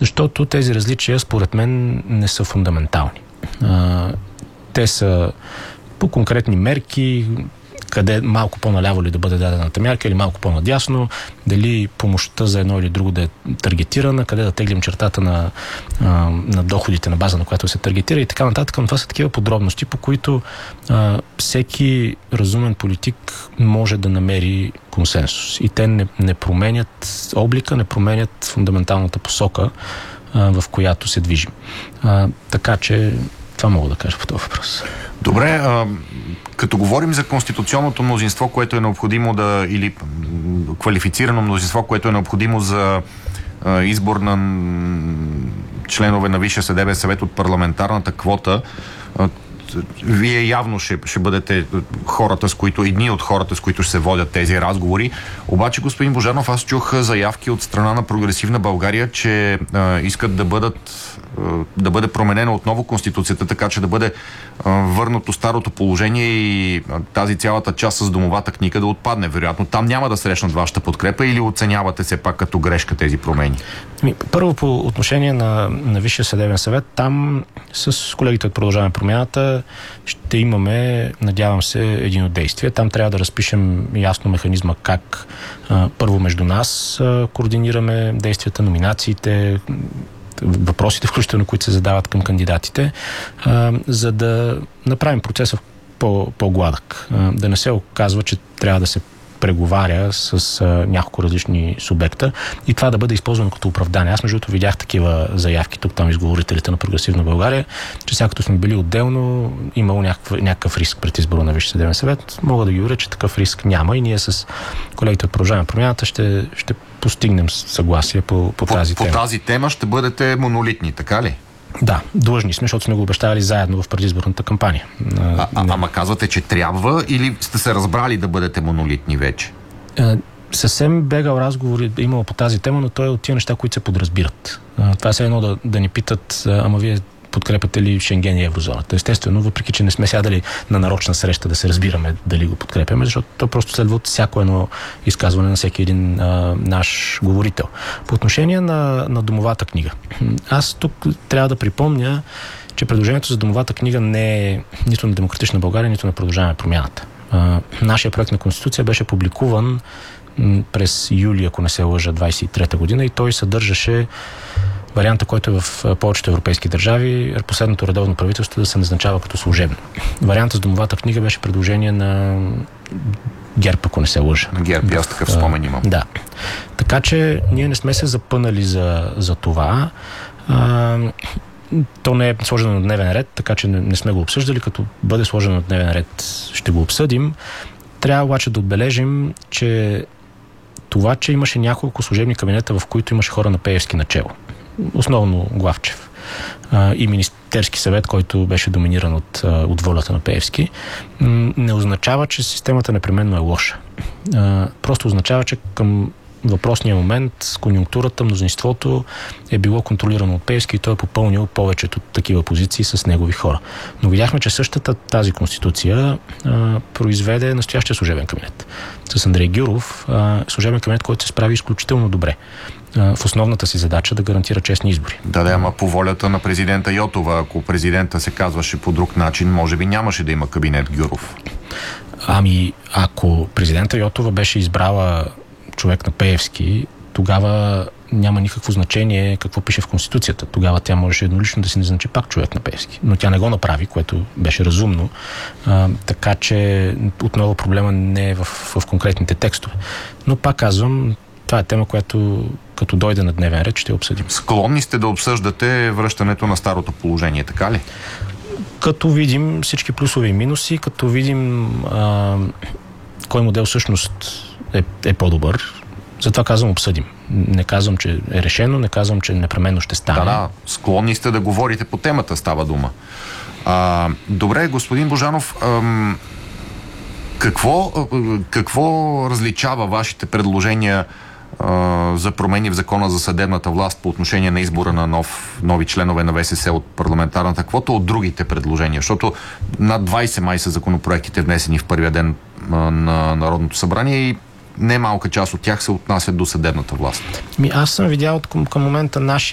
Защото тези различия, според мен, не са фундаментални. Те са по конкретни мерки, къде малко по-наляво ли да бъде дадената мярка или малко по-надясно, дали помощта за едно или друго да е таргетирана, къде да теглим чертата на доходите на база, на която се таргетира и така нататък. Но това са такива подробности, по които всеки разумен политик може да намери консенсус. И те не променят облика, не променят фундаменталната посока, в която се движим. Така че това мога да кажа по този въпрос. Добре, като говорим за конституционното мнозинство, което е необходимо или квалифицирано мнозинство, което е необходимо за избор на членове на Висшия съдебен съвет от парламентарната квота, вие явно ще бъдете едни от хората, с които ще се водят тези разговори. Обаче, господин Божанов, аз чух заявки от страна на Прогресивна България, че искат да бъде променена отново Конституцията, така че да бъде върнато старото положение и тази цялата част с домовата книга да отпадне. Вероятно, там няма да срещнат вашата подкрепа или оценявате все пак като грешка тези промени? Първо, по отношение на Висшия съдебен съвет, там с колегите от Продължаваме промяната ще имаме, надявам се, единодействие. Там трябва да разпишем ясно механизма как първо между нас координираме действията, номинациите, въпросите, включително, които се задават към кандидатите, за да направим процеса по-гладък. Да не се оказва, че трябва да се преговаря с няколко различни субекта и това да бъде използвано като оправдание. Аз между другото видях такива заявки тук-там изговорителите на Прогресивна България, че сега като сме били отделно, имало някакъв риск пред избора на Висшия съдебен съвет. Мога да ги уверя, че такъв риск няма и ние с колегите от Продължаваме промяната ще постигнем съгласие по тази тема. По тази тема ще бъдете монолитни, така ли? Да, длъжни сме, защото сме го обещавали заедно в предизборната кампания. Ама казвате, че трябва или сте се разбрали да бъдете монолитни вече? Съвсем бегал разговор е имало по тази тема, но той е от тия неща, които се подразбират. Това е едно да ни питат, ама вие подкрепяте ли Шенген и еврозоната? Естествено, въпреки че не сме сядали на нарочна среща да се разбираме дали го подкрепяме, защото то просто следва от всяко едно изказване на всеки един наш говорител. По отношение на домовата книга. Аз тук трябва да припомня, че предложението за домовата книга не е нито на Демократична България, нито на Продължаваме промяната. Нашия проект на Конституция беше публикуван през юли, ако не се лъжа, 23-та година и той съдържаше варианта, който е в повечето европейски държави, последното редовно правителство да се назначава като служебно. Вариантът с домовата книга беше предложение на ГЕРБ, ако не се лъжа. На ГЕРБ, аз такъв спомен имам. Да. Така че ние не сме се запънали за това. То не е сложено на дневен ред, така че не сме го обсъждали. Като бъде сложено на дневен ред, ще го обсъдим. Трябва обаче да отбележим, че това, че имаше няколко служебни кабинета, в които имаше хора на Пеевски начело, основно Главчев и Министерски съвет, който беше доминиран от волята на Пеевски, не означава, че системата непременно е лоша. Просто означава, че към въпросния момент конюнктурата, мнозинството е било контролирано от Пеевски и той е попълнил повечето такива позиции с негови хора. Но видяхме, че същата тази конституция произведе настоящия служебен кабинет. С Андрей Гюров, служебен кабинет, който се справи изключително добре в основната си задача да гарантира честни избори. Да, ама по волята на президента Йотова, ако президента се казваше по друг начин, може би нямаше да има кабинет Гюров. Ако президента Йотова беше избрала човек на Пеевски, тогава няма никакво значение какво пише в Конституцията. Тогава тя можеше еднолично да си назначи пак човек на Пеевски. Но тя не го направи, което беше разумно. Така че отново проблема не е в конкретните текстове. Но пак казвам, това е тема, която като дойде на дневен ред, ще обсъдим. Склонни сте да обсъждате връщането на старото положение, така ли? Като видим всички плюсове и минуси, като видим кой модел всъщност е по-добър. Затова казвам обсъдим. Не казвам, че е решено, не казвам, че непременно ще стане. Да, склонни сте да говорите по темата, става дума. Добре, господин Божанов, какво различава вашите предложения за промени в Закона за съдебната власт по отношение на избора на нови членове на ВСС от парламентарната квота от другите предложения? Защото над 20 май са законопроектите внесени в първия ден на Народното събрание и немалка част от тях се отнасят до съдебната власт. Аз съм видял към момента